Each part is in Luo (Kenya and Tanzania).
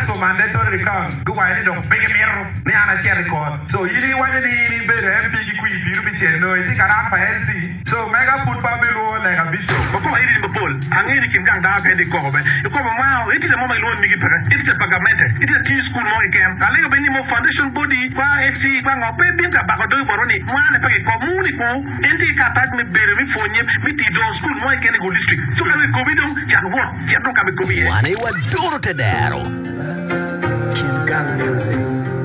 so mandatory record go why ni do big mirror ni ana share record so yiri wani ni be MP ki ku biru bi cheno iti kana pa NC so mega put babelo like a bishop ko iri ni bol angiri kim gang da be de ko be ko ma iti de mo mai lo mi ki pere iti de pagamente iti de teen school mo ikem ale be ni mo foundation body kwa FC kwa ngope binga ba ko do boroni mwana pa ko muli ko enti ka tag me bere mi fonye mi ti do school mo ikem go district so ka ko bido ya no ka be ko bi wane wa duro tedero Kid Gang Music.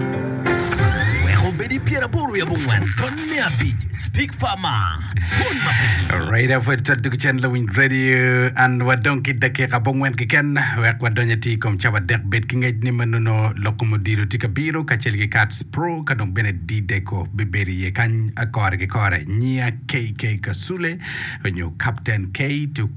Bedi Piera Boru ya bungwan Tony Abid Speak Farmer Right after to channel Win Radio and wadon kita ke kabongwen kiken wek wadonya ti kom chaba dek bet kingej ni manuno lokomodiro tika biro kachel ki Cats Pro kadong bene di deko biberi ye kan akore ke kore nia KK Kasule wenyo Captain K to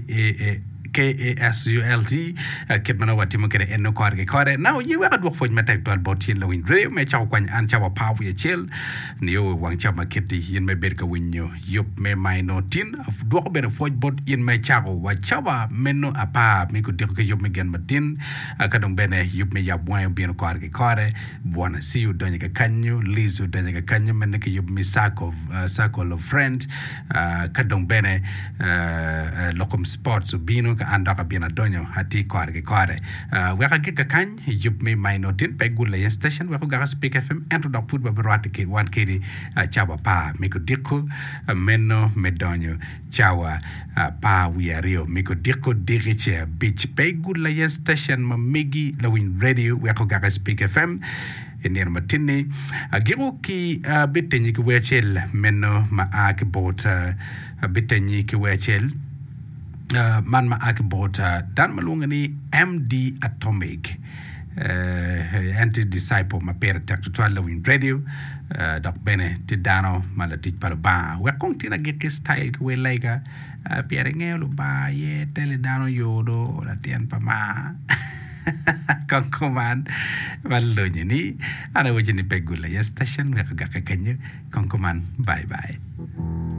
KASULT kitmana watimo kere enno kore now you were dwok foj matek dwal botin lawin re me chaw kwany an chawa paw ye chel ni yo wang chaw maketi yin me berka winyo yup me maino tin dwok ber foj bot yin me chaw wa chawa menno apa mi ko deko yup me gen matin kadong bene yup me yabwa bien kore buana see you donya ka kanyo lizu donya ka kanyo men ke yup mi circle of friend kadong bene lokom sports bino ka andaka bina donyo hati kore weka kika kany yup me mainotin pe gula yen station weka gaga Speak FM ento da football berwati ke wan kiri chawa pa miko diko meno medonyo chawa pa wiario miko diko diriche beach pe gula yen station ma megi lawin radio weka gaga Speak FM Indian matini giro ki bitenyi ki wechel meno ma ake bota bitenyi ki wechel man ma akibota dan malunga ni MD Atomic anti-disciple ma pera tactual lawin radio dok bene ti dano malatit para ba we kong tina geke style ke we lega pere ngelo ba ye tele dano yodo la tian pa ma kong koman malunye ni ana wajini pegula ya station we kagaka kanyo kong koman bye